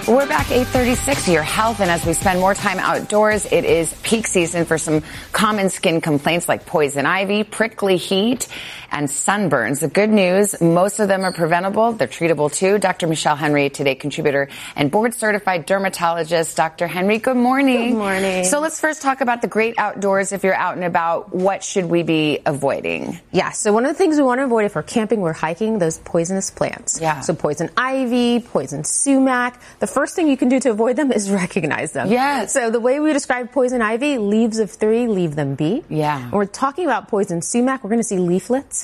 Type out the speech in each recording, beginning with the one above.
We're back 8:36, your health, and as we spend more time outdoors, it is peak season for some common skin complaints like poison ivy, prickly heat, and sunburns. The good news, most of them are preventable. They're treatable too. Dr. Michelle Henry, Today contributor and board-certified dermatologist. Dr. Henry, good morning. Good morning. So let's first talk about the great outdoors. If you're out and about, what should we be avoiding? Yeah, so one of the things we want to avoid if we're camping, we're hiking, those poisonous plants. Yeah. So poison ivy, poison sumac. The first thing you can do to avoid them is recognize them. Yes. So the way we describe poison ivy, leaves of 3, leave them be. Yeah. When we're talking about poison sumac, we're going to see leaflets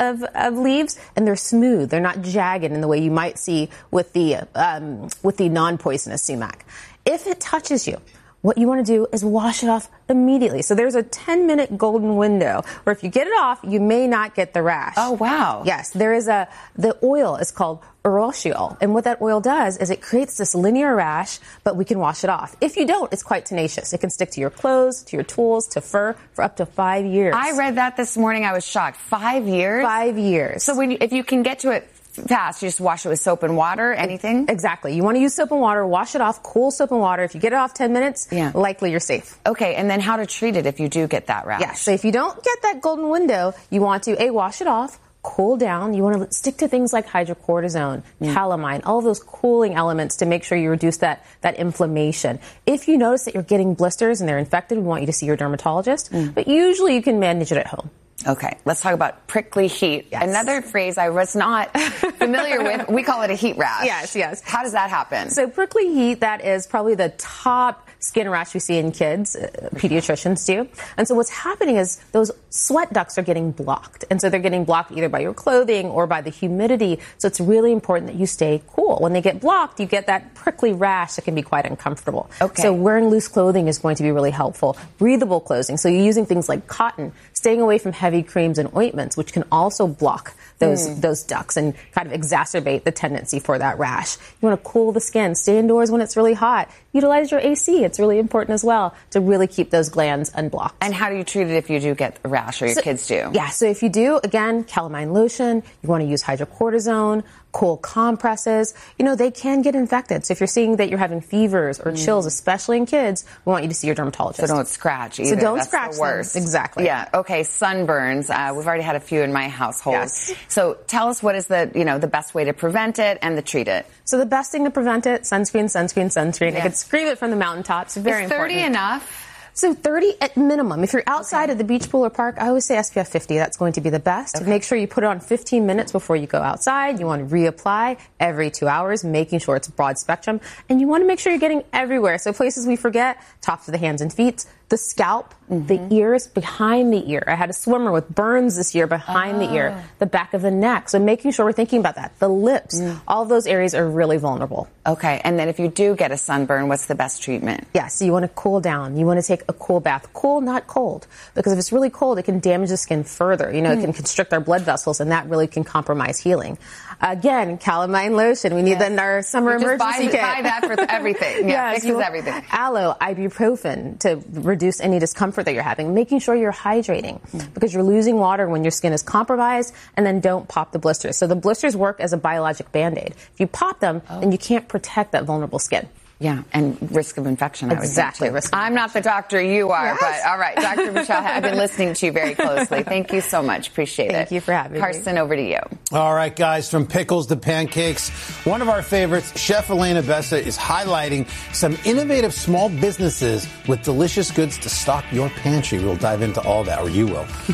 of leaves, and they're smooth. They're not jagged in the way you might see with the non-poisonous sumac. If it touches you, what you want to do is wash it off immediately. So there's a 10-minute golden window where if you get it off, you may not get the rash. Oh, wow. Yes, the oil is called urushiol. And what that oil does is it creates this linear rash, but we can wash it off. If you don't, it's quite tenacious. It can stick to your clothes, to your tools, to fur for up to 5 years. I read that this morning. I was shocked. 5 years? 5 years. So if you can get to it fast, you just wash it with soap and water, anything? Exactly. You want to use soap and water, wash it off, cool soap and water. If you get it off 10 minutes, likely you're safe. Okay, and then how to treat it if you do get that rash? Yeah, so if you don't get that golden window, you want to, wash it off, cool down. You want to stick to things like hydrocortisone, calamine, all of those cooling elements to make sure you reduce that inflammation. If you notice that you're getting blisters and they're infected, we want you to see your dermatologist. But usually you can manage it at home. Okay, let's talk about prickly heat. Yes. Another phrase I was not familiar with. We call it a heat rash. Yes. How does that happen? So prickly heat, that is probably the top skin rash we see in kids, pediatricians do. And so what's happening is those sweat ducts are getting blocked. And so they're getting blocked either by your clothing or by the humidity. So it's really important that you stay cool. When they get blocked, you get that prickly rash that can be quite uncomfortable. Okay. So wearing loose clothing is going to be really helpful. Breathable clothing. So you're using things like cotton, staying away from heavy creams and ointments, which can also block those ducts and kind of exacerbate the tendency for that rash. You want to cool the skin. Stay indoors when it's really hot. Utilize your AC. It's really important as well to really keep those glands unblocked. And how do you treat it if you do get a rash or your kids do? Yeah, so if you do, again, calamine lotion, you want to use hydrocortisone, cool compresses. They can get infected. So if you're seeing that you're having fevers or chills, especially in kids, we want you to see your dermatologist. So don't scratch either. So don't That's scratch the worst. them. Exactly. Yeah. Okay. Sunburns. We've already had a few in my household. Yes. So tell us what is the best way to prevent it and to treat it. So the best thing to prevent it, sunscreen, sunscreen, sunscreen. Yeah. I could scream it from the mountaintops. Very important. Is 30 enough? So 30 at minimum. If you're outside at the beach, pool, or park, I always say SPF 50. That's going to be the best. Okay. Make sure you put it on 15 minutes before you go outside. You want to reapply every 2 hours, making sure it's broad spectrum. And you want to make sure you're getting everywhere. So places we forget, tops of the hands and feet, the scalp, the ears, behind the ear. I had a swimmer with burns this year behind the ear, the back of the neck. So making sure we're thinking about that. The lips, all those areas are really vulnerable. Okay. And then if you do get a sunburn, what's the best treatment? Yeah, so you want to cool down. You want to take a cool bath. Cool, not cold. Because if it's really cold, it can damage the skin further. It can constrict our blood vessels, and that really can compromise healing. Again, calamine lotion. We need that in our summer emergency kit. Buy that for everything. Yeah, fixes everything. Aloe, ibuprofen to reduce any discomfort that you're having. Making sure you're hydrating because you're losing water when your skin is compromised, and then don't pop the blisters. So the blisters work as a biologic Band-Aid. If you pop them, then you can't protect that vulnerable skin. Yeah, and risk of infection. Exactly. I'm not the doctor you are, but all right, Dr. Michelle, I've been listening to you very closely. Thank you so much. Appreciate it. Thank you for having me. Carson, over to you. All right, guys, from pickles to pancakes, one of our favorites, Chef Elena Bessa, is highlighting some innovative small businesses with delicious goods to stock your pantry. We'll dive into all that, or you will.